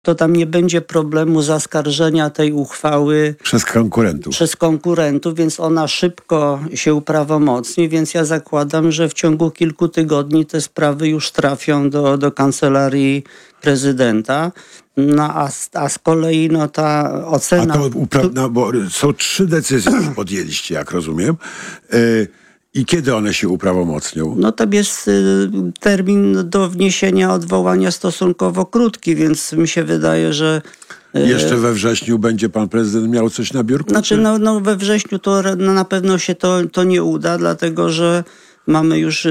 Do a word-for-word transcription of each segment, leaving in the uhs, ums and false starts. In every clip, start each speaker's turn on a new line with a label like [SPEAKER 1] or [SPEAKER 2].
[SPEAKER 1] to tam nie będzie problemu zaskarżenia tej uchwały
[SPEAKER 2] przez konkurentów.
[SPEAKER 1] Przez konkurentów, więc ona szybko się uprawomocni, więc ja zakładam, że w ciągu kilku tygodni te sprawy już trafią do, do kancelarii prezydenta. No a, a z kolei no, ta ocena...
[SPEAKER 2] A to upra- no, bo są trzy decyzje, już podjęliście, jak rozumiem. Yy, I kiedy one się uprawomocnią?
[SPEAKER 1] No tam jest y, termin do wniesienia odwołania stosunkowo krótki, więc mi się wydaje, że... Y,
[SPEAKER 2] Jeszcze we wrześniu będzie pan prezydent miał coś na biurku?
[SPEAKER 1] Znaczy no, no we wrześniu to no, na pewno się to, to nie uda, dlatego że mamy już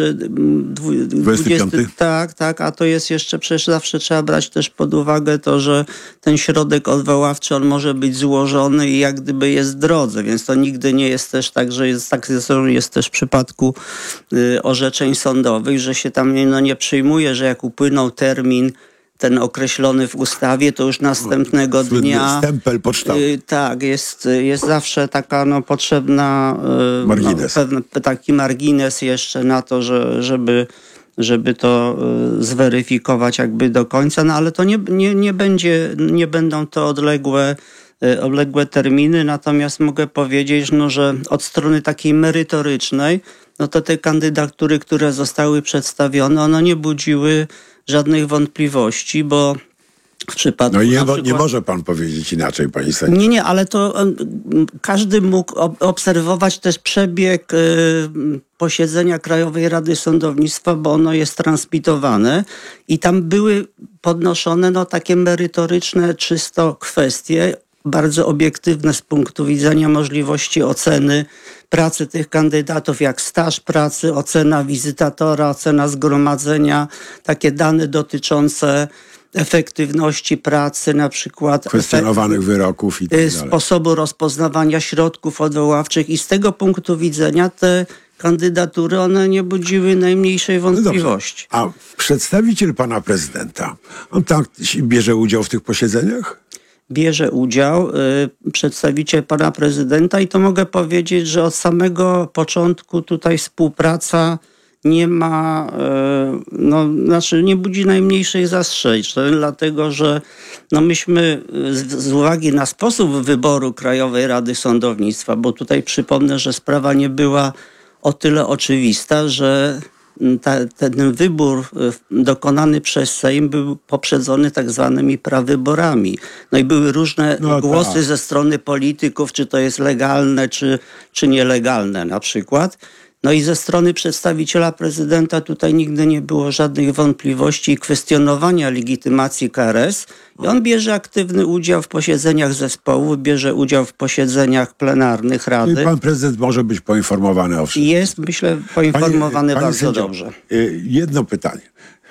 [SPEAKER 1] dwudziesty, tak, tak, a to jest jeszcze, przecież zawsze trzeba brać też pod uwagę to, że ten środek odwoławczy, on może być złożony i jak gdyby jest w drodze, więc to nigdy nie jest też tak, że jest tak, jest też w przypadku y, orzeczeń sądowych, że się tam no, nie przyjmuje, że jak upłynął termin ten określony w ustawie, to już następnego
[SPEAKER 2] Słynny
[SPEAKER 1] dnia...
[SPEAKER 2] stempel pocztowy.
[SPEAKER 1] Y, tak, jest, jest zawsze taka no, potrzebna... Y,
[SPEAKER 2] margines.
[SPEAKER 1] No, pewny, taki margines jeszcze na to, że, żeby, żeby to y, zweryfikować jakby do końca, no ale to nie, nie, nie będzie, nie będą to odległe, y, odległe terminy, natomiast mogę powiedzieć, no, że od strony takiej merytorycznej, no to te kandydatury, które zostały przedstawione, one nie budziły żadnych wątpliwości, bo w przypadku...
[SPEAKER 2] No i nie,
[SPEAKER 1] przykład...
[SPEAKER 2] nie może pan powiedzieć inaczej, pani sędzia.
[SPEAKER 1] Nie, nie, ale to um, każdy mógł ob- obserwować też przebieg y, posiedzenia Krajowej Rady Sądownictwa, bo ono jest transmitowane i tam były podnoszone no, takie merytoryczne czysto kwestie, bardzo obiektywne z punktu widzenia możliwości oceny pracy tych kandydatów, jak staż pracy, ocena wizytatora, ocena zgromadzenia, takie dane dotyczące efektywności pracy, na przykład
[SPEAKER 2] kwestionowanych wyroków i tak dalej.
[SPEAKER 1] Sposobu rozpoznawania środków odwoławczych i z tego punktu widzenia te kandydatury, one nie budziły najmniejszej wątpliwości.
[SPEAKER 2] No a przedstawiciel pana prezydenta, on tak bierze udział w tych posiedzeniach?
[SPEAKER 1] Bierze udział y, przedstawiciel pana prezydenta i to mogę powiedzieć, że od samego początku tutaj współpraca nie ma, y, no, znaczy nie budzi najmniejszych zastrzeżeń, dlatego że no myśmy z, z uwagi na sposób wyboru Krajowej Rady Sądownictwa, bo tutaj przypomnę, że sprawa nie była o tyle oczywista, że Ta, ten wybór dokonany przez Sejm był poprzedzony tak zwanymi prawyborami. No i były różne no, głosy tak. ze strony polityków, czy to jest legalne, czy, czy nielegalne na przykład. No i ze strony przedstawiciela prezydenta tutaj nigdy nie było żadnych wątpliwości i kwestionowania legitymacji K R S. I on bierze aktywny udział w posiedzeniach zespołu, bierze udział w posiedzeniach plenarnych Rady.
[SPEAKER 2] I pan prezydent może być poinformowany o wszystkim.
[SPEAKER 1] Jest, myślę, poinformowany panie, bardzo panie dobrze.
[SPEAKER 2] Jedno pytanie.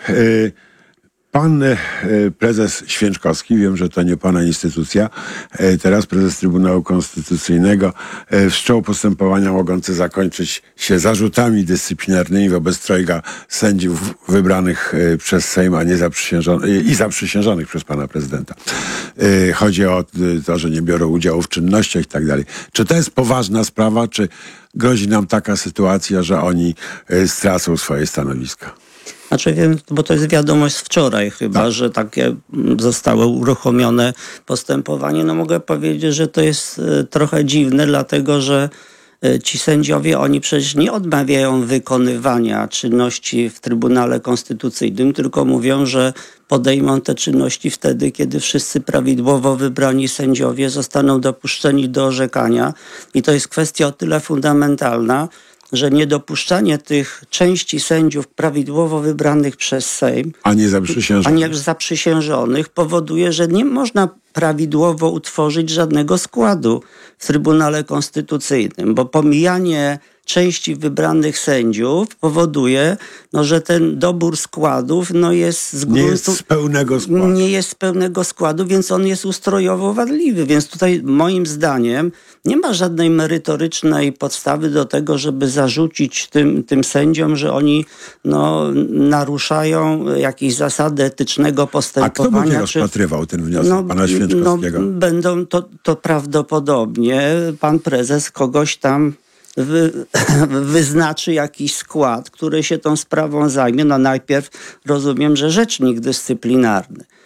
[SPEAKER 2] Pan prezes Święczkowski, wiem, że to nie pana instytucja, teraz prezes Trybunału Konstytucyjnego, wszczął postępowania mogące zakończyć się zarzutami dyscyplinarnymi wobec trojga sędziów wybranych przez Sejm, a nie zaprzysiężonych, i zaprzysiężonych przez pana prezydenta. Chodzi o to, że nie biorą udziału w czynnościach i tak dalej. Czy to jest poważna sprawa, czy grozi nam taka sytuacja, że oni stracą swoje stanowiska?
[SPEAKER 1] Znaczy wiem, bo to jest wiadomość z wczoraj chyba, tak. że takie zostało uruchomione postępowanie. No mogę powiedzieć, że to jest trochę dziwne, dlatego że ci sędziowie, oni przecież nie odmawiają wykonywania czynności w Trybunale Konstytucyjnym, tylko mówią, że podejmą te czynności wtedy, kiedy wszyscy prawidłowo wybrani sędziowie zostaną dopuszczeni do orzekania. I to jest kwestia o tyle fundamentalna, że niedopuszczanie tych części sędziów prawidłowo wybranych przez Sejm,
[SPEAKER 2] a nie zaprzysiężonych,
[SPEAKER 1] a nie zaprzysiężonych powoduje, że nie można prawidłowo utworzyć żadnego składu w Trybunale Konstytucyjnym, bo pomijanie części wybranych sędziów powoduje, no, że ten dobór składów no, jest z gruntu,
[SPEAKER 2] nie jest z pełnego składu.
[SPEAKER 1] Nie jest z pełnego składu, więc on jest ustrojowo wadliwy. Więc tutaj moim zdaniem nie ma żadnej merytorycznej podstawy do tego, żeby zarzucić tym, tym sędziom, że oni no, naruszają jakieś zasady etycznego postępowania.
[SPEAKER 2] A kto będzie rozpatrywał ten wniosek
[SPEAKER 1] no,
[SPEAKER 2] pana Święczkowskiego?
[SPEAKER 1] No, będą to, to prawdopodobnie pan prezes kogoś tam Wy, wyznaczy jakiś skład, który się tą sprawą zajmie. No najpierw rozumiem, że rzecznik dyscyplinarny.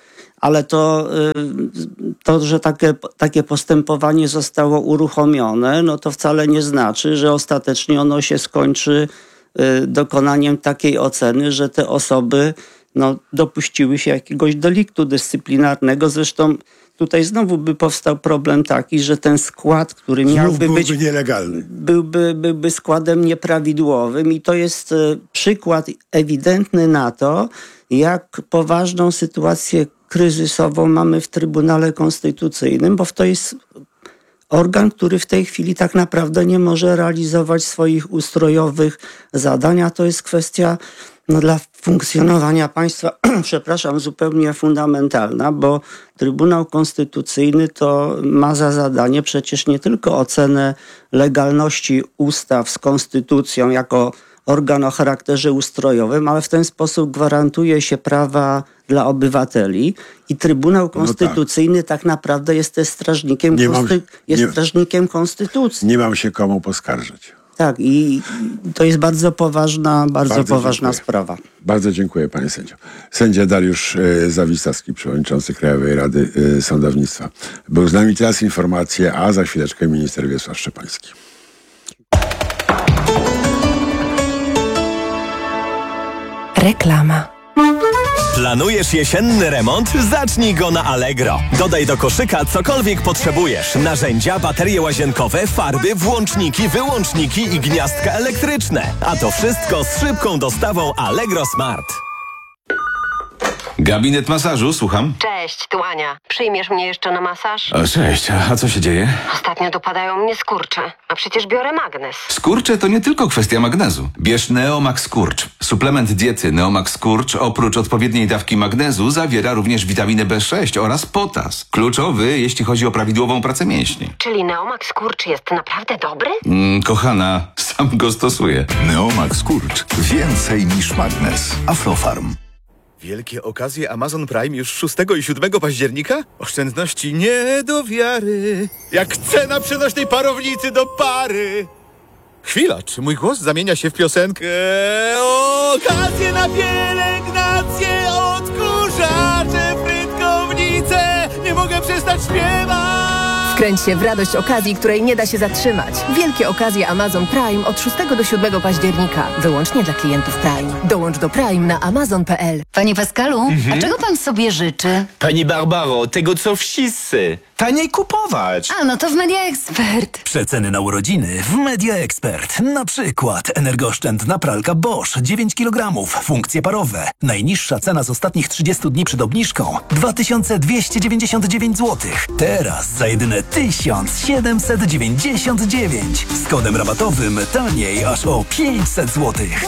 [SPEAKER 1] ale to, to że takie, takie postępowanie zostało uruchomione, no to wcale nie znaczy, że ostatecznie ono się skończy dokonaniem takiej oceny, że te osoby no, dopuściły się jakiegoś deliktu dyscyplinarnego. Zresztą tutaj znowu by powstał problem taki, że ten skład, który miałby
[SPEAKER 2] byłby
[SPEAKER 1] być
[SPEAKER 2] nielegalny.
[SPEAKER 1] Byłby, byłby składem nieprawidłowym i to jest przykład ewidentny na to, jak poważną sytuację kryzysową mamy w Trybunale Konstytucyjnym, bo to jest organ, który w tej chwili tak naprawdę nie może realizować swoich ustrojowych zadań, a to jest kwestia no, dla funkcjonowania państwa, przepraszam, zupełnie fundamentalna, bo Trybunał Konstytucyjny to ma za zadanie przecież nie tylko ocenę legalności ustaw z konstytucją jako organ o charakterze ustrojowym, ale w ten sposób gwarantuje się prawa dla obywateli i Trybunał Konstytucyjny no tak. tak naprawdę jest też strażnikiem,
[SPEAKER 2] nie
[SPEAKER 1] konsty-
[SPEAKER 2] mam,
[SPEAKER 1] jest
[SPEAKER 2] nie,
[SPEAKER 1] strażnikiem konstytucji.
[SPEAKER 2] Nie mam się komu poskarżyć.
[SPEAKER 1] Tak, i to jest bardzo poważna, bardzo, bardzo poważna
[SPEAKER 2] dziękuję.
[SPEAKER 1] sprawa.
[SPEAKER 2] Bardzo dziękuję, panie sędzio. Sędzia Dariusz e, Zawistowski, przewodniczący Krajowej Rady e, Sądownictwa. Był z nami, teraz informacje, a za chwileczkę minister Wiesław Szczepański.
[SPEAKER 3] Reklama.
[SPEAKER 4] Planujesz jesienny remont? Zacznij go na Allegro. Dodaj do koszyka cokolwiek potrzebujesz. Narzędzia, baterie łazienkowe, farby, włączniki, wyłączniki i gniazdka elektryczne. A to wszystko z szybką dostawą Allegro Smart.
[SPEAKER 5] Gabinet masażu, słucham.
[SPEAKER 6] Cześć, tu Ania. Przyjmiesz mnie jeszcze na masaż?
[SPEAKER 5] O, cześć, a co się dzieje?
[SPEAKER 6] Ostatnio dopadają mnie skurcze, a przecież biorę magnes.
[SPEAKER 5] Skurcze to nie tylko kwestia magnezu. Bierz Neomax Skurcz. Suplement diety Neomax Skurcz oprócz odpowiedniej dawki magnezu zawiera również witaminę B sześć oraz potas. Kluczowy, jeśli chodzi o prawidłową pracę mięśni.
[SPEAKER 6] Czyli Neomax Skurcz jest naprawdę dobry?
[SPEAKER 5] Mm, kochana, sam go stosuję.
[SPEAKER 7] Neomax Skurcz. Więcej niż magnes. Aflofarm.
[SPEAKER 8] Wielkie okazje Amazon Prime już szóstego i siódmego października? Oszczędności nie do wiary. Jak cena przenośnej parownicy do pary. Chwila, czy mój głos zamienia się w piosenkę? Okazje na pielęgnację, odkurzacze, frytkownice. Nie mogę przestać śpiewać.
[SPEAKER 3] Wkręć się w radość okazji, której nie da się zatrzymać. Wielkie okazje Amazon Prime od szóstego do siódmego października. Wyłącznie dla klientów Prime. Dołącz do Prime na amazon kropka p l.
[SPEAKER 9] Panie Pascalu, mhm. a czego pan sobie życzy?
[SPEAKER 10] Pani Barbaro, tego co wszyscy. Taniej kupować.
[SPEAKER 9] A, no to w Media Expert.
[SPEAKER 11] Przeceny na urodziny w Media Expert. Na przykład energooszczędna pralka Bosch dziewięć kilogramów, funkcje parowe. Najniższa cena z ostatnich trzydziestu dni przed obniżką dwa tysiące dwieście dziewięćdziesiąt dziewięć złotych. Teraz za jedyne tysiąc siedemset dziewięćdziesiąt dziewięć. Z kodem rabatowym taniej aż o pięćset złotych.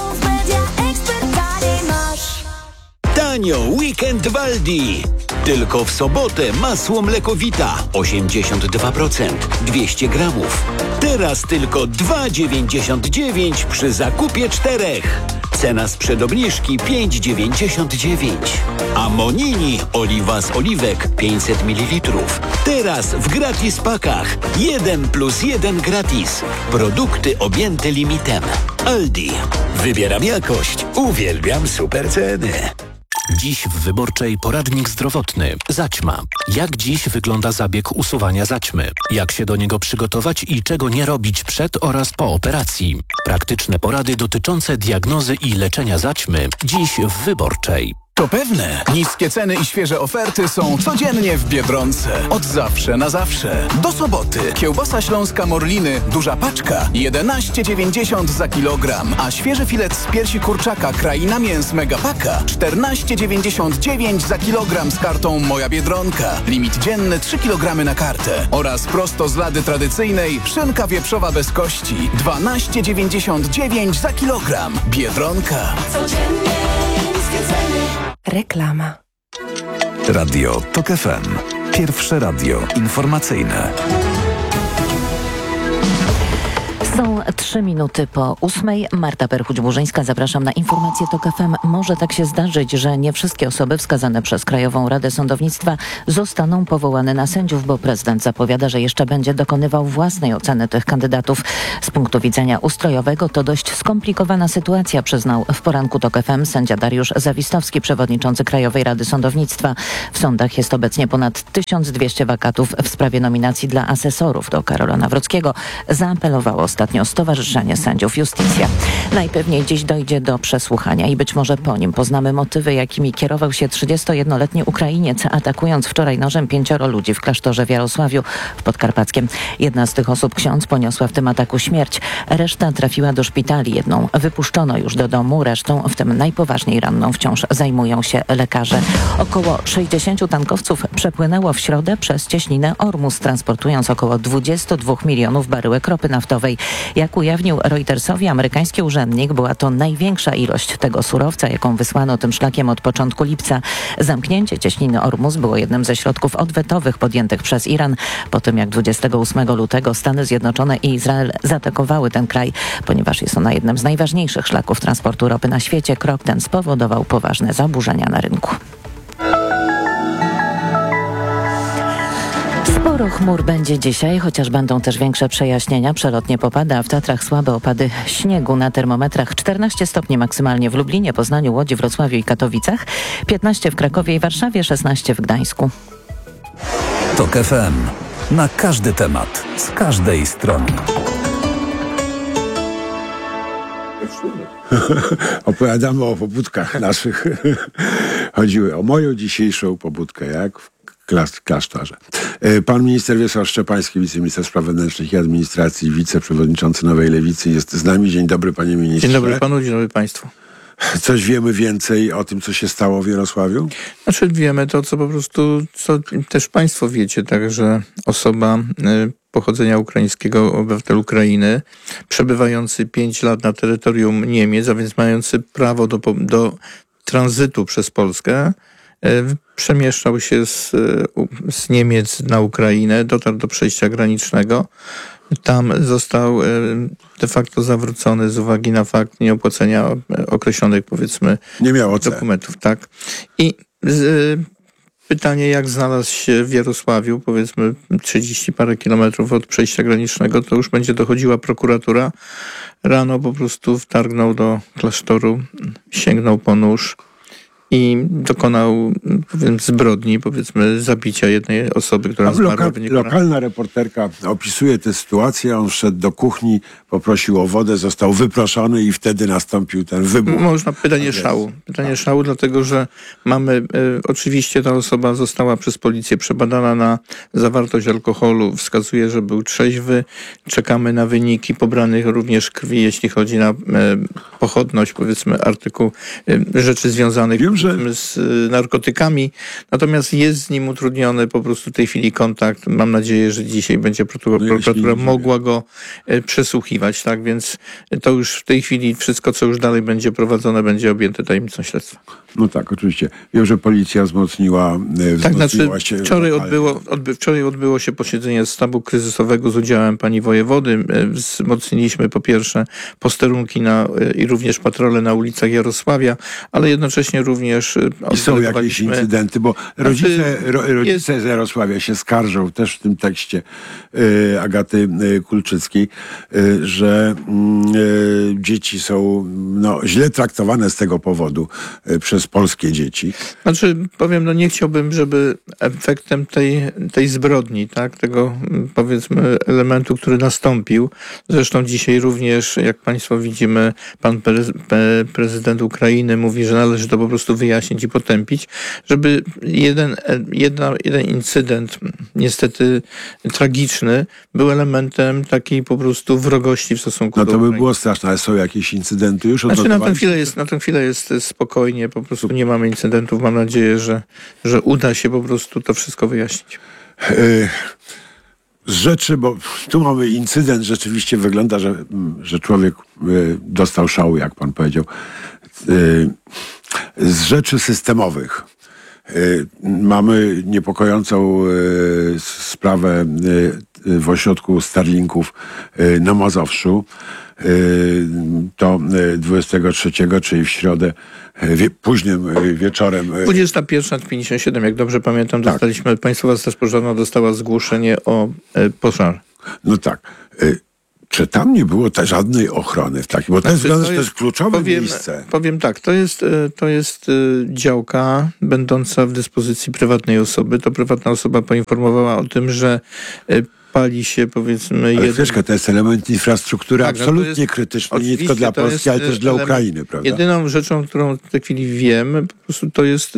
[SPEAKER 12] Tanio Weekend w Aldi. Tylko w sobotę masło mlekowita osiemdziesiąt dwa procent, dwieście gramów. Teraz tylko dwa dziewięćdziesiąt dziewięć przy zakupie czterech. Cena sprzed obniżki pięć dziewięćdziesiąt dziewięć. A Monini oliwa z oliwek pięćset mililitrów. Teraz w gratis pakach. jeden plus jeden gratis. Produkty objęte limitem. Aldi. Wybieram jakość. Uwielbiam super ceny.
[SPEAKER 13] Dziś w Wyborczej poradnik zdrowotny. Zaćma. Jak dziś wygląda zabieg usuwania zaćmy? Jak się do niego przygotować i czego nie robić przed oraz po operacji? Praktyczne porady dotyczące diagnozy i leczenia zaćmy. Dziś w Wyborczej.
[SPEAKER 14] To pewne. Niskie ceny i świeże oferty są codziennie w Biedronce. Od zawsze na zawsze. Do soboty. Kiełbasa śląska Morliny, duża paczka, jedenaście dziewięćdziesiąt za kilogram. A świeży filet z piersi kurczaka Kraina Mięs Megapaka, czternaście dziewięćdziesiąt dziewięć za kilogram z kartą Moja Biedronka. Limit dzienny trzy kilogramy na kartę. Oraz prosto z lady tradycyjnej szynka wieprzowa bez kości, dwanaście dziewięćdziesiąt dziewięć za kilogram. Biedronka.
[SPEAKER 3] Codziennie niskie ceny. Reklama.
[SPEAKER 7] Radio Tok F M. Pierwsze radio informacyjne.
[SPEAKER 9] Są
[SPEAKER 15] trzy minuty po ósmej. Marta Perchuć-Burzyńska, zapraszam na informację TOK F M. Może tak się zdarzyć, że nie wszystkie osoby wskazane przez Krajową Radę Sądownictwa zostaną powołane na sędziów, bo prezydent zapowiada, że jeszcze będzie dokonywał własnej oceny tych kandydatów. Z punktu widzenia ustrojowego to dość skomplikowana sytuacja, przyznał w poranku TOK F M sędzia Dariusz Zawistowski, przewodniczący Krajowej Rady Sądownictwa. W sądach jest obecnie ponad tysiąc dwieście wakatów. W sprawie nominacji dla asesorów do Karola Nawrockiego zaapelowało ostatnio Stowarzyszenie Sędziów Justicja. Najpewniej dziś dojdzie do przesłuchania i być może po nim poznamy motywy, jakimi kierował się trzydziestojednoletni Ukrainiec, atakując wczoraj nożem pięcioro ludzi w klasztorze w Jarosławiu w Podkarpackiem. Jedna z tych osób, ksiądz, poniosła w tym ataku śmierć. Reszta trafiła do szpitali. Jedną wypuszczono już do domu, resztą, w tym najpoważniej ranną, wciąż zajmują się lekarze. Około sześćdziesięciu tankowców przepłynęło w środę przez cieśninę Ormus, transportując około dwadzieścia dwa milionów baryłek ropy naftowej. Jak ujawnił Reutersowi amerykański urzędnik, była to największa ilość tego surowca, jaką wysłano tym szlakiem od początku lipca. Zamknięcie cieśniny Ormus było jednym ze środków odwetowych podjętych przez Iran po tym, jak dwudziestego ósmego lutego Stany Zjednoczone i Izrael zaatakowały ten kraj. Ponieważ jest ona jednym z najważniejszych szlaków transportu ropy na świecie, krok ten spowodował poważne zaburzenia na rynku. Sporo chmur będzie dzisiaj, chociaż będą też większe przejaśnienia. Przelotnie popada, a w Tatrach słabe opady śniegu. Na termometrach czternaście stopni maksymalnie w Lublinie, Poznaniu, Łodzi, Wrocławiu i Katowicach, piętnaście w Krakowie i Warszawie, szesnaście w Gdańsku.
[SPEAKER 11] TOK F M. Na każdy temat, z każdej strony.
[SPEAKER 2] Opowiadamy o pobudkach naszych. Chodziły o moją dzisiejszą pobudkę, jak w klas- klasztorze. Pan minister Wiesław Szczepański, wiceminister spraw wewnętrznych i administracji, wiceprzewodniczący Nowej Lewicy jest z nami. Dzień dobry, panie ministrze.
[SPEAKER 16] Dzień dobry panu, dzień dobry państwu.
[SPEAKER 2] Coś wiemy więcej o tym, co się stało w Jarosławiu?
[SPEAKER 16] Znaczy wiemy to, co po prostu, co też państwo wiecie, także osoba y, pochodzenia ukraińskiego, obywatel Ukrainy, przebywający pięć lat na terytorium Niemiec, a więc mający prawo do, do tranzytu przez Polskę, y, przemieszczał się z, z Niemiec na Ukrainę, dotarł do przejścia granicznego. Tam został de facto zawrócony z uwagi na fakt nieopłacenia określonych, powiedzmy,
[SPEAKER 2] nie miało
[SPEAKER 16] dokumentów. Tak. I z, pytanie, jak znalazł się w Jarosławiu, powiedzmy trzydzieści parę kilometrów od przejścia granicznego, to już będzie dochodziła prokuratura. Rano po prostu wtargnął do klasztoru, sięgnął po nóż i dokonał, powiem, zbrodni, powiedzmy, zabicia jednej osoby, która zmarła.
[SPEAKER 2] Loka- lokalna reporterka opisuje tę sytuację. On wszedł do kuchni, poprosił o wodę, został wyproszony i wtedy nastąpił ten wybuch.
[SPEAKER 16] Można pytanie szału. Pytanie szału, dlatego że mamy, e, oczywiście ta osoba została przez policję przebadana na zawartość alkoholu. Wskazuje, że był trzeźwy. Czekamy na wyniki pobranych również krwi, jeśli chodzi na e, pochodność, powiedzmy, artykuł, e, rzeczy związanych Wiem, że... z e, narkotykami. Natomiast jest z nim utrudniony po prostu w tej chwili kontakt. Mam nadzieję, że dzisiaj będzie prokuratura no, mogła go e, przesłuchiwać. Tak więc to już w tej chwili wszystko, co już dalej będzie prowadzone, będzie objęte tajemnicą śledztwa.
[SPEAKER 2] No tak, oczywiście. Wiem, że policja wzmocniła, wzmocniła
[SPEAKER 16] tak, znaczy,
[SPEAKER 2] się...
[SPEAKER 16] Wczoraj odbyło, odby, wczoraj odbyło się posiedzenie sztabu kryzysowego z udziałem pani wojewody. Wzmocniliśmy po pierwsze posterunki na, i również patrole na ulicach Jarosławia, ale jednocześnie również...
[SPEAKER 2] I są jakieś incydenty, bo rodzice, znaczy, ro, rodzice jest... z Jarosławia się skarżą też w tym tekście y, Agaty y, Kulczyckiej, y, że y, dzieci są no, źle traktowane z tego powodu y, przez polskie dzieci.
[SPEAKER 16] Znaczy, powiem, no nie chciałbym, żeby efektem tej, tej zbrodni, tak, tego, powiedzmy, elementu, który nastąpił, zresztą dzisiaj również, jak państwo widzimy, pan pre, pre, prezydent Ukrainy mówi, że należy to po prostu wyjaśnić i potępić, żeby jeden, jedna, jeden incydent, niestety tragiczny, był elementem takiej po prostu wrogości w stosunku
[SPEAKER 2] no
[SPEAKER 16] do
[SPEAKER 2] No to by
[SPEAKER 16] Ukrainy.
[SPEAKER 2] było straszne, ale są jakieś incydenty już?
[SPEAKER 16] Znaczy na tę chwilę jest, na tę chwilę jest spokojnie, po prostu nie mamy incydentów. Mam nadzieję, że, że uda się po prostu to wszystko wyjaśnić.
[SPEAKER 2] Z rzeczy, bo tu mamy incydent, rzeczywiście wygląda, że, że człowiek dostał szału, jak pan powiedział. Z rzeczy systemowych. Mamy niepokojącą sprawę w ośrodku Starlinków na Mazowszu. To dwudziestego trzeciego, czyli w środę, wie, późnym wieczorem.
[SPEAKER 16] dwudziesta pierwsza pięćdziesiąt siedem, jak dobrze pamiętam, tak. dostaliśmy, Państwowa Straż Pożarna dostała zgłoszenie o e, pożar.
[SPEAKER 2] No tak. E, czy tam nie było te żadnej ochrony w takim, bo to, znaczy, jest, to, jest, to jest kluczowe
[SPEAKER 16] powiem,
[SPEAKER 2] miejsce.
[SPEAKER 16] Powiem tak, to jest, to jest działka będąca w dyspozycji prywatnej osoby. To prywatna osoba poinformowała o tym, że pali się, powiedzmy...
[SPEAKER 2] Ale
[SPEAKER 16] jeden...
[SPEAKER 2] Chwileczkę, to jest element infrastruktury tak, absolutnie no jest, krytyczny, nie tylko dla Polski, ale też dla Ukrainy, prawda?
[SPEAKER 16] Jedyną rzeczą, którą w tej chwili wiem, po prostu to jest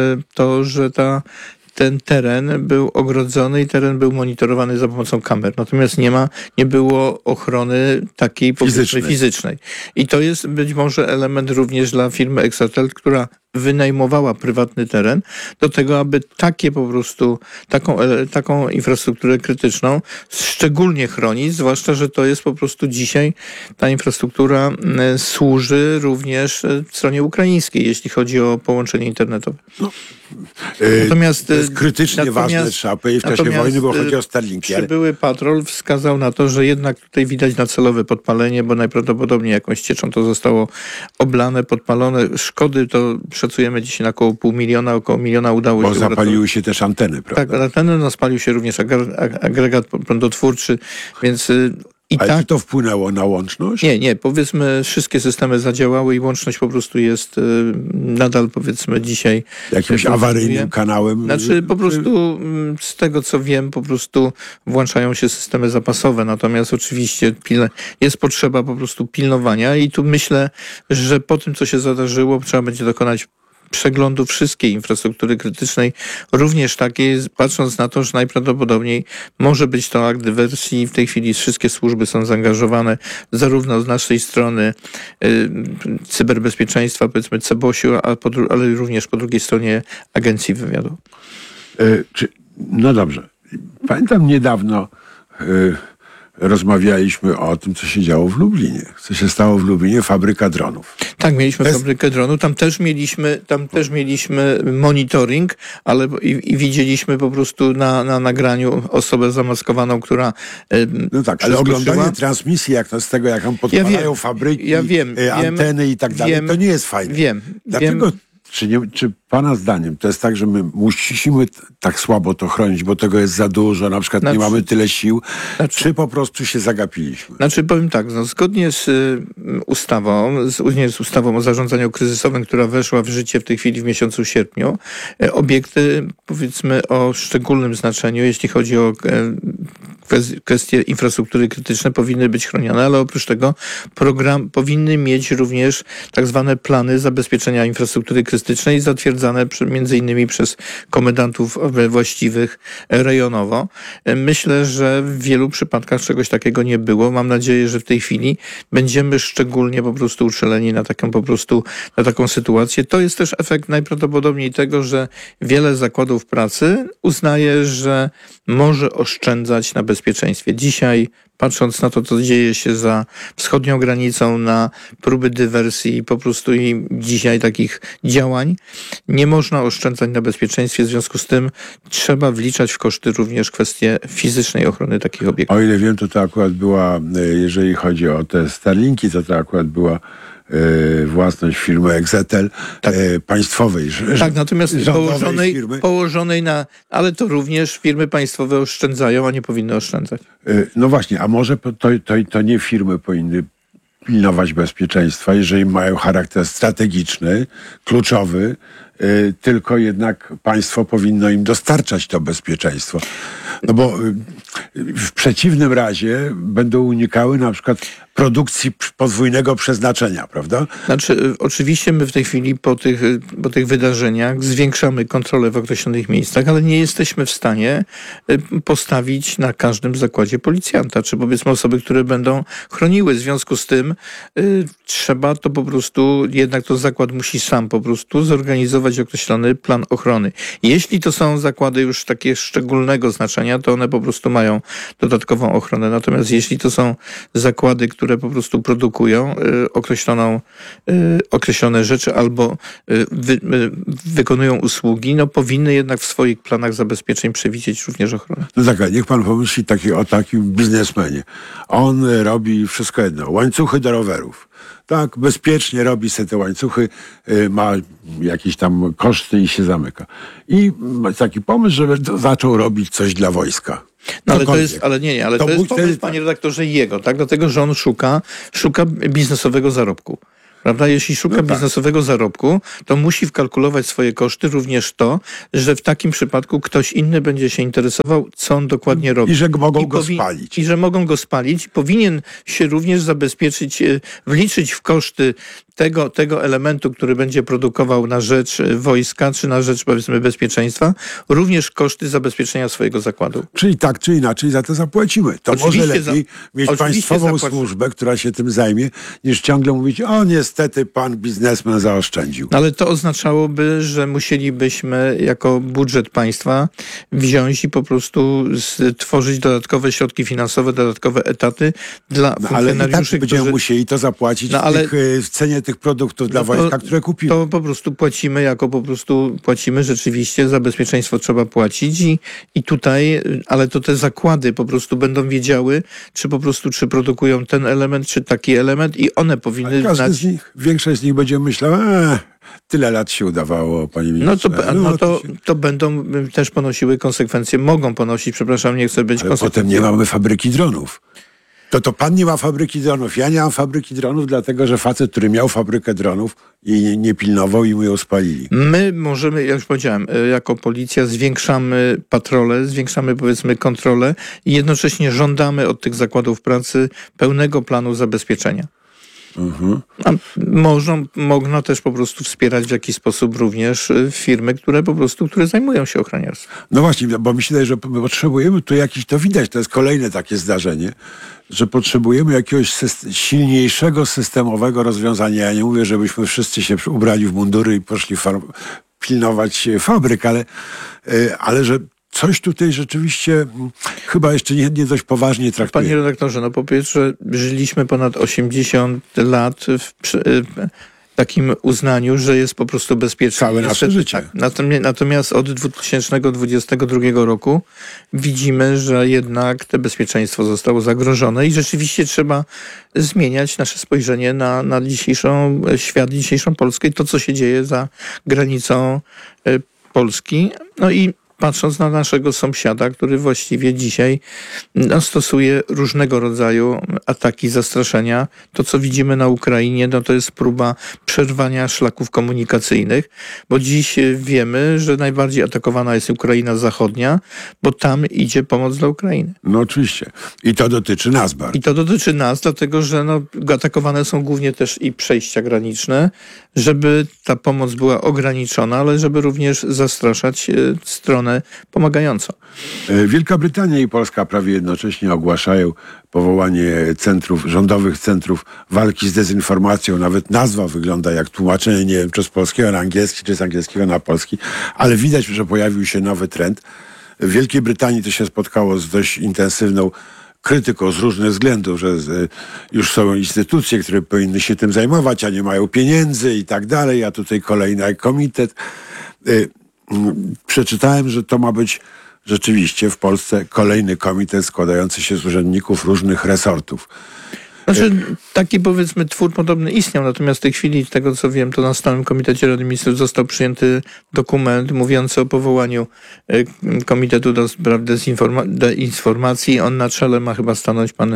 [SPEAKER 16] to, że ta ten teren był ogrodzony i teren był monitorowany za pomocą kamer. Natomiast nie ma, nie było ochrony takiej fizycznej. fizycznej. I to jest być może element również dla firmy Exatel, która wynajmowała prywatny teren do tego, aby takie po prostu, taką, taką infrastrukturę krytyczną szczególnie chronić, zwłaszcza, że to jest po prostu dzisiaj, ta infrastruktura służy również stronie ukraińskiej, jeśli chodzi o połączenie internetowe. No.
[SPEAKER 2] Natomiast to jest krytycznie ważne, trzeba powiedzieć w czasie wojny, bo chodzi o Starlinki.
[SPEAKER 16] Przybyły ale... patrol wskazał na to, że jednak tutaj widać na celowe podpalenie, bo najprawdopodobniej jakąś cieczą to zostało oblane, podpalone. Szkody to szacujemy dzisiaj na około pół miliona, około miliona udało
[SPEAKER 2] bo
[SPEAKER 16] się...
[SPEAKER 2] Bo zapaliły uratować. się też anteny, prawda?
[SPEAKER 16] Tak, anteny, no spalił się również agregat prądotwórczy, więc... I
[SPEAKER 2] Ale
[SPEAKER 16] tak,
[SPEAKER 2] czy to wpłynęło na łączność?
[SPEAKER 16] Nie, nie. Powiedzmy, wszystkie systemy zadziałały i łączność po prostu jest y, nadal, powiedzmy, dzisiaj...
[SPEAKER 2] Jakimś awaryjnym kanałem?
[SPEAKER 16] Znaczy, po prostu z tego, co wiem, po prostu włączają się systemy zapasowe. Natomiast oczywiście pilne, jest potrzeba po prostu pilnowania i tu myślę, że po tym, co się zdarzyło, trzeba będzie dokonać przeglądu wszystkiej infrastruktury krytycznej, również takiej, patrząc na to, że najprawdopodobniej może być to akt dywersji. W tej chwili wszystkie służby są zaangażowane, zarówno z naszej strony y, cyberbezpieczeństwa, powiedzmy Cebosiu, a po, ale również po drugiej stronie Agencji Wywiadu.
[SPEAKER 2] Y, czy, no dobrze. Pamiętam niedawno y, rozmawialiśmy o tym, co się działo w Lublinie. Co się stało w Lublinie? Fabryka dronów.
[SPEAKER 16] Tak, mieliśmy jest... fabrykę dronu. Tam też mieliśmy, tam też mieliśmy monitoring, ale i, i widzieliśmy po prostu na, na nagraniu osobę zamaskowaną, która
[SPEAKER 2] No tak, ale oglądanie transmisji jak to z tego, jak tam podpalają ja fabryki,
[SPEAKER 16] ja wiem,
[SPEAKER 2] anteny
[SPEAKER 16] wiem,
[SPEAKER 2] i tak dalej,
[SPEAKER 16] wiem,
[SPEAKER 2] to nie jest fajne.
[SPEAKER 16] Wiem.
[SPEAKER 2] Dlatego
[SPEAKER 16] wiem.
[SPEAKER 2] Czy, nie, czy pana zdaniem to jest tak, że my musimy tak słabo to chronić, bo tego jest za dużo, na przykład znaczy, nie mamy tyle sił, znaczy, czy po prostu się zagapiliśmy?
[SPEAKER 16] Znaczy powiem tak, no, zgodnie z y, ustawą, z, z ustawą o zarządzaniu kryzysowym, która weszła w życie w tej chwili w miesiącu sierpniu, y, obiekty powiedzmy o szczególnym znaczeniu, jeśli chodzi o y, kwestie infrastruktury krytycznej, powinny być chronione, ale oprócz tego program powinny mieć również tak zwane plany zabezpieczenia infrastruktury krytycznej zatwierdzane przy, między innymi przez komendantów właściwych rejonowo. Myślę, że w wielu przypadkach czegoś takiego nie było. Mam nadzieję, że w tej chwili będziemy szczególnie po prostu uczuleni na taką po prostu, na taką sytuację. To jest też efekt najprawdopodobniej tego, że wiele zakładów pracy uznaje, że może oszczędzać na bezpieczeństwie. Dzisiaj, patrząc na to, co dzieje się za wschodnią granicą, na próby dywersji po prostu i dzisiaj takich działań, nie można oszczędzać na bezpieczeństwie. W związku z tym trzeba wliczać w koszty również kwestię fizycznej ochrony takich obiektów.
[SPEAKER 2] O ile wiem, to to akurat była, jeżeli chodzi o te Starlinki, to to akurat była e, własność firmy Exatel, tak. e, państwowej.
[SPEAKER 16] Tak, natomiast położonej, położonej na... Ale to również firmy państwowe oszczędzają, a nie powinny oszczędzać.
[SPEAKER 2] E, no właśnie, a może to, to, to nie firmy powinny pilnować bezpieczeństwa, jeżeli mają charakter strategiczny, kluczowy, y, tylko jednak państwo powinno im dostarczać to bezpieczeństwo. No bo y, w przeciwnym razie będą unikały na przykład produkcji podwójnego przeznaczenia, prawda?
[SPEAKER 16] Znaczy, oczywiście my w tej chwili po tych, po tych wydarzeniach zwiększamy kontrolę w określonych miejscach, ale nie jesteśmy w stanie postawić na każdym zakładzie policjanta, czy powiedzmy osoby, które będą chroniły. W związku z tym y, trzeba to po prostu, jednak to zakład musi sam po prostu zorganizować przygotować określony plan ochrony. Jeśli to są zakłady już takie szczególnego znaczenia, to one po prostu mają dodatkową ochronę. Natomiast jeśli to są zakłady, które po prostu produkują y, określoną, y, określone rzeczy albo y, wy, y, wykonują usługi, no powinny jednak w swoich planach zabezpieczeń przewidzieć również ochronę.
[SPEAKER 2] No tak, niech pan pomyśli taki, o takim biznesmenie. On robi wszystko jedno. Łańcuchy do rowerów. Tak, bezpiecznie robi sobie te łańcuchy, y, ma jakieś tam koszty i się zamyka. I ma taki pomysł, żeby to zaczął robić coś dla wojska.
[SPEAKER 16] No ale to jest, ale nie, nie, ale to,
[SPEAKER 2] To
[SPEAKER 16] to jest
[SPEAKER 2] bu-
[SPEAKER 16] pomysł,
[SPEAKER 2] wtedy-
[SPEAKER 16] panie redaktorze, jego, tak? Dlatego, że on szuka, szuka biznesowego zarobku. Prawda? Jeśli szuka
[SPEAKER 2] No tak.
[SPEAKER 16] biznesowego zarobku, to musi wkalkulować swoje koszty, również to, że w takim przypadku ktoś inny będzie się interesował, co on dokładnie robi.
[SPEAKER 2] I że mogą
[SPEAKER 16] I
[SPEAKER 2] go
[SPEAKER 16] powi-
[SPEAKER 2] spalić.
[SPEAKER 16] I że mogą go spalić. Powinien się również zabezpieczyć, e, wliczyć w koszty tego, tego elementu, który będzie produkował na rzecz e, wojska, czy na rzecz, powiedzmy, bezpieczeństwa, również koszty zabezpieczenia swojego zakładu.
[SPEAKER 2] Czyli tak, czy inaczej za to zapłacimy. To
[SPEAKER 16] Oczywiście
[SPEAKER 2] może lepiej
[SPEAKER 16] za-
[SPEAKER 2] mieć
[SPEAKER 16] oczywiście
[SPEAKER 2] państwową
[SPEAKER 16] zapłaci-
[SPEAKER 2] służbę, która się tym zajmie, niż ciągle mówić, o niestety pan biznesmen zaoszczędził.
[SPEAKER 16] No, ale to oznaczałoby, że musielibyśmy jako budżet państwa wziąć i po prostu stworzyć dodatkowe środki finansowe, dodatkowe etaty dla
[SPEAKER 2] No, ale i tak
[SPEAKER 16] funkcjonariuszy,
[SPEAKER 2] będziemy
[SPEAKER 16] którzy...
[SPEAKER 2] musieli to zapłacić
[SPEAKER 16] No,
[SPEAKER 2] w,
[SPEAKER 16] ale-
[SPEAKER 2] tych, y, w cenie tych produktów dla
[SPEAKER 16] No to-
[SPEAKER 2] wojska, które kupimy.
[SPEAKER 16] To po prostu płacimy, jako po prostu płacimy rzeczywiście, za bezpieczeństwo trzeba płacić i, i tutaj, ale to te zakłady po prostu będą wiedziały, czy po prostu, czy produkują ten element, czy taki element i one powinny
[SPEAKER 2] Każdy
[SPEAKER 16] znać...
[SPEAKER 2] z nich, większość z nich będzie myślał, eee, tyle lat się udawało, panie
[SPEAKER 16] No to,
[SPEAKER 2] ministrze.
[SPEAKER 16] no to,
[SPEAKER 2] się-
[SPEAKER 16] to będą y, też ponosiły konsekwencje, mogą ponosić, przepraszam, nie chcę być
[SPEAKER 2] Ale
[SPEAKER 16] konsekwencje.
[SPEAKER 2] potem nie mamy fabryki dronów. To to pan nie ma fabryki dronów, ja nie mam fabryki dronów, dlatego że facet, który miał fabrykę dronów i nie pilnował i mu ją spalili.
[SPEAKER 16] My możemy, jak już powiedziałem, y, jako policja zwiększamy patrole, zwiększamy, powiedzmy, kontrolę i jednocześnie żądamy od tych zakładów pracy pełnego planu zabezpieczenia.
[SPEAKER 2] Mhm.
[SPEAKER 16] A można, można też po prostu wspierać w jakiś sposób również y, firmy, które po prostu, które zajmują się ochroniarstwem.
[SPEAKER 2] No właśnie, bo myślę, że potrzebujemy tu jakiś, to widać, to jest kolejne takie zdarzenie, że potrzebujemy jakiegoś syst- silniejszego, systemowego rozwiązania. Ja nie mówię, żebyśmy wszyscy się ubrali w mundury i poszli far- pilnować e, fabryk, ale, e, ale że coś tutaj rzeczywiście mm, chyba jeszcze nie, nie dość poważnie traktuje.
[SPEAKER 16] Panie redaktorze, no po pierwsze, żyliśmy ponad osiemdziesiąt lat w przy, w takim uznaniu, że jest po prostu bezpiecznie.
[SPEAKER 2] Całe nasze życie.
[SPEAKER 16] Tak. Natomiast, natomiast od dwa tysiące dwudziestego drugiego roku widzimy, że jednak to bezpieczeństwo zostało zagrożone i rzeczywiście trzeba zmieniać nasze spojrzenie na, na dzisiejszą świat, dzisiejszą Polskę i to, co się dzieje za granicą y, Polski. No i patrząc na naszego sąsiada, który właściwie dzisiaj no, stosuje różnego rodzaju ataki, zastraszenia. To, co widzimy na Ukrainie, no, to jest próba przerwania szlaków komunikacyjnych, bo dziś wiemy, że najbardziej atakowana jest Ukraina Zachodnia, bo tam idzie pomoc dla Ukrainy.
[SPEAKER 2] No oczywiście. I to dotyczy nas bardzo.
[SPEAKER 16] I to dotyczy nas, dlatego że no, atakowane są głównie też i przejścia graniczne, żeby ta pomoc była ograniczona, ale żeby również zastraszać e, stronę pomagającą.
[SPEAKER 2] E, Wielka Brytania i Polska prawie jednocześnie ogłaszają powołanie centrów, rządowych centrów walki z dezinformacją. Nawet nazwa wygląda jak tłumaczenie, nie wiem, czy z polskiego na angielski, czy z angielskiego na polski, ale widać, że pojawił się nowy trend. W Wielkiej Brytanii to się spotkało z dość intensywną krytyką z różnych względów, że z, już są instytucje, które powinny się tym zajmować, a nie mają pieniędzy i tak dalej, a tutaj kolejny komitet. Y, mm, Przeczytałem, że to ma być rzeczywiście w Polsce kolejny komitet składający się z urzędników różnych resortów.
[SPEAKER 16] Znaczy, taki powiedzmy twór podobny istniał, natomiast w tej chwili, z tego co wiem, to na Stałym Komitecie Rady Ministrów został przyjęty dokument mówiący o powołaniu e, Komitetu do Spraw Dezinforma- Deinformacji. On na czele ma chyba stanąć pan e,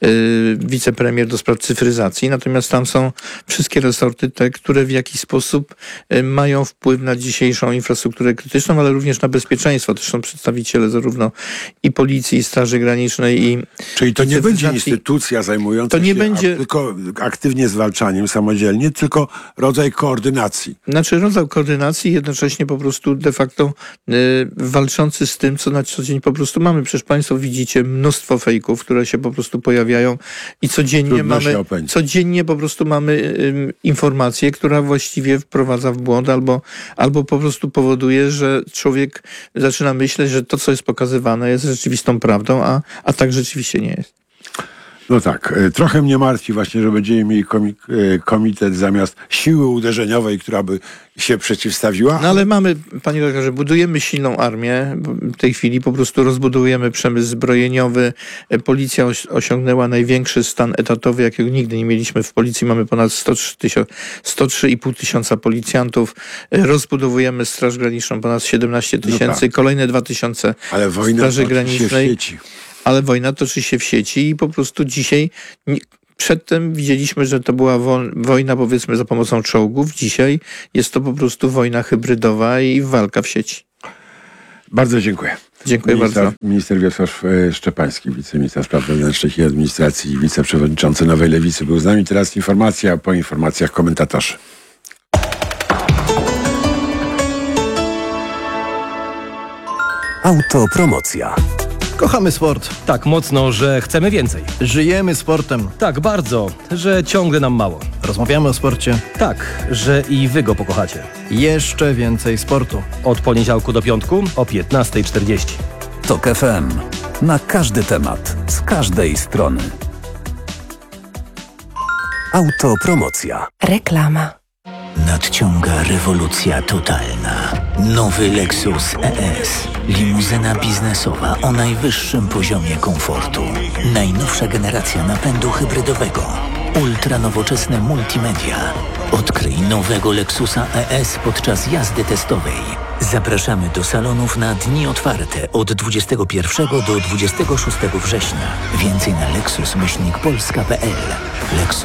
[SPEAKER 16] wicepremier do spraw cyfryzacji, natomiast tam są wszystkie resorty te, które w jakiś sposób e, mają wpływ na dzisiejszą infrastrukturę krytyczną, ale również na bezpieczeństwo. To są przedstawiciele zarówno i Policji, i Straży Granicznej, i
[SPEAKER 2] Czyli to nie
[SPEAKER 16] cyfryzacji.
[SPEAKER 2] będzie instytucja zajmująca
[SPEAKER 16] to nie będzie...
[SPEAKER 2] Tylko aktywnie zwalczaniem, samodzielnie, tylko rodzaj koordynacji.
[SPEAKER 16] Znaczy rodzaj koordynacji, jednocześnie po prostu de facto y, walczący z tym, co na co dzień po prostu mamy. Przecież państwo widzicie mnóstwo fejków, które się po prostu pojawiają i codziennie mamy, codziennie po prostu mamy y, informację, która właściwie wprowadza w błąd albo, albo po prostu powoduje, że człowiek zaczyna myśleć, że to, co jest pokazywane, jest rzeczywistą prawdą, a, a tak rzeczywiście nie jest.
[SPEAKER 2] No tak, trochę mnie martwi właśnie, że będziemy mieli komitet zamiast siły uderzeniowej, która by się przeciwstawiła.
[SPEAKER 16] No ale mamy, panie doktorze, budujemy silną armię. W tej chwili po prostu rozbudowujemy przemysł zbrojeniowy. Policja osiągnęła największy stan etatowy, jakiego nigdy nie mieliśmy w policji. Mamy ponad sto trzy i pół tysiąca policjantów. Rozbudowujemy Straż Graniczną, ponad siedemnaście tysięcy. No tak. Kolejne dwa tysiące
[SPEAKER 2] ale wojna
[SPEAKER 16] Straży Granicznej.
[SPEAKER 2] Się w sieci.
[SPEAKER 16] Ale wojna toczy się w sieci i po prostu dzisiaj... Nie, przedtem widzieliśmy, że to była wo- wojna powiedzmy za pomocą czołgów. Dzisiaj jest to po prostu wojna hybrydowa i walka w sieci.
[SPEAKER 2] Bardzo dziękuję.
[SPEAKER 16] Dziękuję
[SPEAKER 2] minister,
[SPEAKER 16] bardzo.
[SPEAKER 2] Minister Wiesław Szczepański, wiceminister spraw wewnętrznych i administracji i wiceprzewodniczący Nowej Lewicy był z nami. Teraz informacja, a po informacjach komentatorzy.
[SPEAKER 17] Autopromocja.
[SPEAKER 18] Kochamy sport.
[SPEAKER 17] Tak mocno, że chcemy więcej.
[SPEAKER 18] Żyjemy sportem.
[SPEAKER 17] Tak bardzo, że ciągle nam mało.
[SPEAKER 18] Rozmawiamy o sporcie.
[SPEAKER 17] Tak, że i wy go pokochacie.
[SPEAKER 18] Jeszcze więcej sportu.
[SPEAKER 17] Od poniedziałku do piątku o piętnasta czterdzieści.
[SPEAKER 11] Tok F M. Na każdy temat, z każdej strony.
[SPEAKER 17] Autopromocja.
[SPEAKER 9] Reklama.
[SPEAKER 19] Nadciąga rewolucja totalna. Nowy Lexus E S. Limuzyna biznesowa o najwyższym poziomie komfortu. Najnowsza generacja napędu hybrydowego. Ultra nowoczesne multimedia. Odkryj nowego Lexusa E S podczas jazdy testowej. Zapraszamy do salonów na dni otwarte od dwudziestego pierwszego do dwudziestego szóstego września. Więcej na lexus myślnik polska kropka p l. Lexus.